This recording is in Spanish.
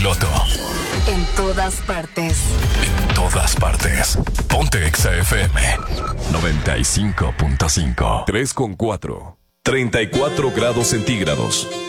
piloto. En todas partes. En todas partes. Ponte Exa FM 95.5. 3,4. 34 grados centígrados.